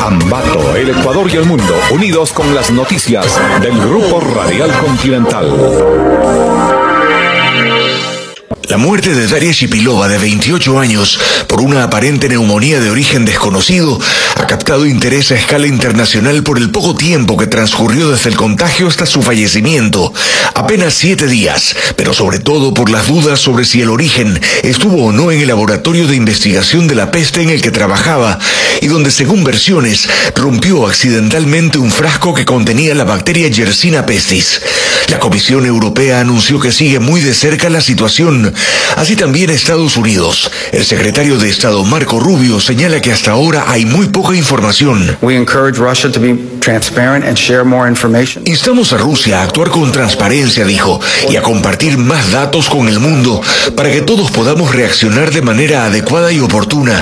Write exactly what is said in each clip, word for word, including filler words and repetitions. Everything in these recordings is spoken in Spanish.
Ambato, el Ecuador y el mundo, unidos con las noticias del Grupo Radial Continental. La muerte de Daria Shipilova, de veintiocho años, por una aparente neumonía de origen desconocido, ha captado interés a escala internacional por el poco tiempo que transcurrió desde el contagio hasta su fallecimiento. Apenas siete días, pero sobre todo por las dudas sobre si el origen estuvo o no en el laboratorio de investigación de la peste en el que trabajaba, y donde, según versiones, rompió accidentalmente un frasco que contenía la bacteria Yersinia pestis. La Comisión Europea anunció que sigue muy de cerca la situación. Así también Estados Unidos. El secretario de Estado Marco Rubio señala que hasta ahora hay muy poca información. Instamos a Rusia a actuar con transparencia, dijo, y a compartir más datos con el mundo para que todos podamos reaccionar de manera adecuada y oportuna.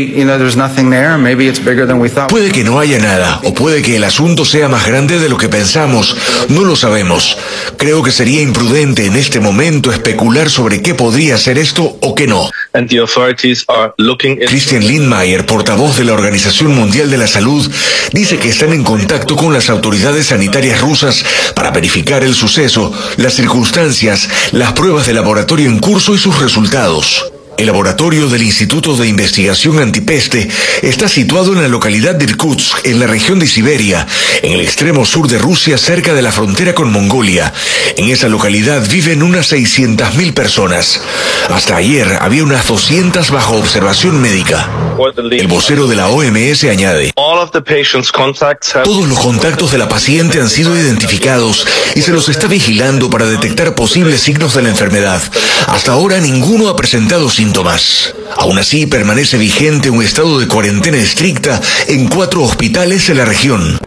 Puede que no haya nada, o puede que el asunto sea más grande de lo que pensamos. No lo sabemos. Creo que sería imprudente en este momento especular sobre qué podría ser esto o qué no. Christian Lindmeier, portavoz de la Organización Mundial de la Salud, dice que están en contacto con las autoridades sanitarias rusas para verificar el suceso, las circunstancias, las pruebas de laboratorio en curso y sus resultados. El laboratorio del Instituto de Investigación Antipeste está situado en la localidad de Irkutsk, en la región de Siberia, en el extremo sur de Rusia, cerca de la frontera con Mongolia. En esa localidad viven unas seiscientas mil personas. Hasta ayer había unas doscientas bajo observación médica. El vocero de la O M S añade: todos los contactos de la paciente han sido identificados y se los está vigilando para detectar posibles signos de la enfermedad. Hasta ahora ninguno ha presentado síntomas. Aún así, permanece vigente un estado de cuarentena estricta en cuatro hospitales en la región.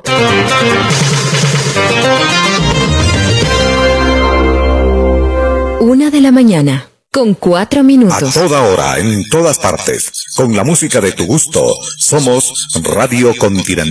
Una de la mañana, con cuatro minutos. A toda hora, en todas partes, con la música de tu gusto. Somos Radio Continental.